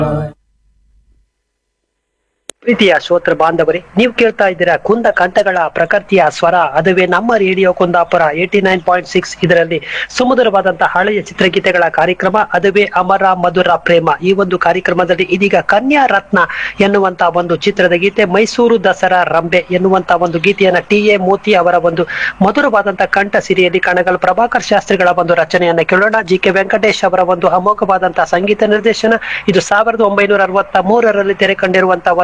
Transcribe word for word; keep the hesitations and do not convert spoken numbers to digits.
ಪ್ರೀತಿಯ ಶ್ರೋತೃ ಬಾಂಧವರೇ, ನೀವು ಕೇಳ್ತಾ ಇದ್ದೀರಾ ಕುಂದ ಕಂಠಗಳ ಪ್ರಕೃತಿಯ ಸ್ವರ, ಅದುವೇ ನಮ್ಮ radio Kundapura eighty nine point six. ಇದರಲ್ಲಿ ಸುಮಧುರವಾದಂತಹ ಹಳೆಯ ಚಿತ್ರಗೀತೆಗಳ ಕಾರ್ಯಕ್ರಮ, ಅದುವೇ ಅಮರ ಮಧುರ ಪ್ರೇಮ. ಈ ಒಂದು ಕಾರ್ಯಕ್ರಮದಲ್ಲಿ ಇದೀಗ ಕನ್ಯಾ ರತ್ನ ಎನ್ನುವಂತ ಒಂದು ಚಿತ್ರದ ಗೀತೆ, ಮೈಸೂರು ದಸರಾ ರಂಬೆ ಎನ್ನುವಂತ ಒಂದು ಗೀತೆಯನ್ನ ಟಿ ಎ ಮೋತಿ ಅವರ ಒಂದು ಮಧುರವಾದಂತಹ ಕಂಠ ಸಿರಿಯಲ್ಲಿ ಕಣಗಲ್ ಪ್ರಭಾಕರ್ ಶಾಸ್ತ್ರಿಗಳ ಒಂದು ರಚನೆಯನ್ನ ಕೇಳೋಣ. ಜಿ ಕೆ ವೆಂಕಟೇಶ್ ಅವರ ಒಂದು ಅಮೋಘವಾದಂತಹ ಸಂಗೀತ ನಿರ್ದೇಶನ. ಇದು ಸಾವಿರದ ಒಂಬೈನೂರ ಅರವತ್ತ ಮೂರರಲ್ಲಿ ತೆರೆ ಕಂಡಿರುವಂತಹ